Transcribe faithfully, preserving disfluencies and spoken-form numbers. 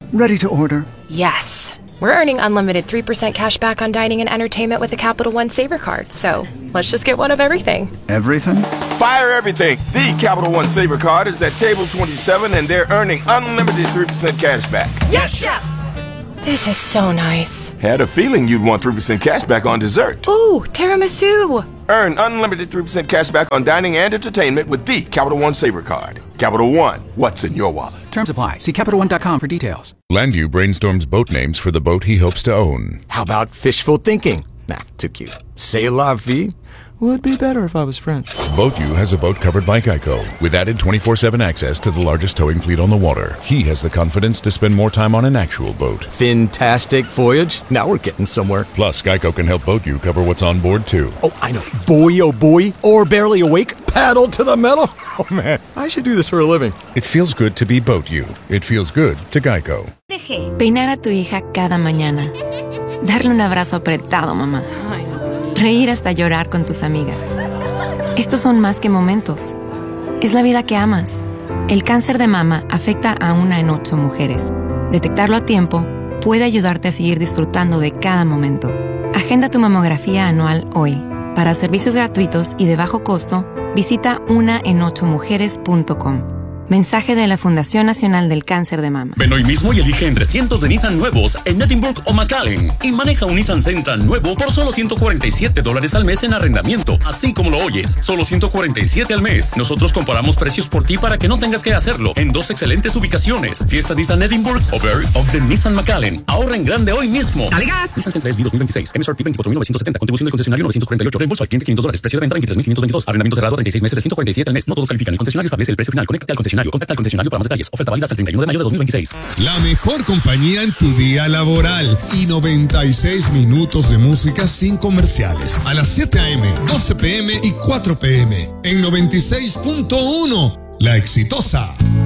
Ready to order. Yes. We're earning unlimited three percent cash back on dining and entertainment with the Capital One Saver Card, so let's just get one of everything. Everything? Fire everything! The Capital One Saver Card is at table twenty-seven and they're earning unlimited three percent cash back. Yes, Chef! This is so nice. Had a feeling you'd want three percent cash back on dessert. Ooh, tiramisu! Earn unlimited three percent cash back on dining and entertainment with the Capital One Saver Card. Capital One, what's in your wallet? Terms apply. See Capital One dot com for details. Landu brainstorms boat names for the boat he hopes to own. How about fishful thinking? Nah, too cute. C'est la vie? Would be better if I was French. BoatU has a boat covered by Geico with added twenty-four seven access to the largest towing fleet on the water. He has the confidence to spend more time on an actual boat. Fantastic voyage. Now we're getting somewhere. Plus, Geico can help BoatU cover what's on board, too. Oh, I know. Boy, oh boy. Or barely awake. Paddle to the metal. Oh, man. I should do this for a living. It feels good to be BoatU. It feels good to Geico. Peinar a tu hija cada mañana. Darle un abrazo apretado, mamá. Reír hasta llorar con tus amigas. Estos son más que momentos. Es la vida que amas. El cáncer de mama afecta a una en ocho mujeres. Detectarlo a tiempo puede ayudarte a seguir disfrutando de cada momento. Agenda tu mamografía anual hoy. Para servicios gratuitos y de bajo costo, visita una en ocho mujeres punto com. Mensaje de la Fundación Nacional del Cáncer de Mama. Ven hoy mismo y elige entre cientos de Nissan nuevos en Edinburgh o McAllen y maneja un Nissan Sentra nuevo por solo ciento cuarenta y siete dólares al mes en arrendamiento, así como lo oyes, solo ciento cuarenta y siete al mes. Nosotros comparamos precios por ti para que no tengas que hacerlo en dos excelentes ubicaciones, Fiesta Nissan Edinburgh o Berry of the Nissan McAllen. Ahorra en grande hoy mismo. ¡Dale gas! Nissan Sentra S V dos mil veintiséis, M S R P veinticuatro mil novecientos setenta, contribución del concesionario novecientos cuarenta y ocho, reembolso al cliente quinientos dólares, precio de venta veintitrés mil quinientos veintidós, arrendamiento cerrado a treinta y seis meses de ciento cuarenta y siete al mes. No todos califican. El concesionario establece el precio final. Conéctate al concesionario. Contacta al concesionario para más detalles. Oferta válida hasta el treinta y uno de mayo de dos mil veintiséis. La mejor compañía en tu día laboral y noventa y seis minutos de música sin comerciales. A las siete a eme, doce pe eme y cuatro pe eme. En noventa y seis punto uno, La Exitosa.